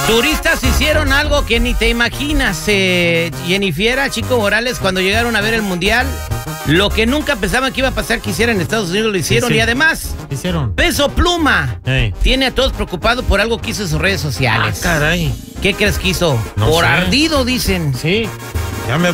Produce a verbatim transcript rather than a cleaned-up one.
Turistas hicieron algo que ni te imaginas. Eh, Jennifer, Chico Morales, cuando llegaron a ver el Mundial, lo que nunca pensaban que iba a pasar que hicieran en Estados Unidos, lo hicieron. Sí, sí. Y además, hicieron. Peso Pluma Hey. tiene a todos preocupados por algo que hizo en sus redes sociales. Ah, caray. ¿Qué crees que hizo? No por sé. ardido, dicen. Sí. Ya me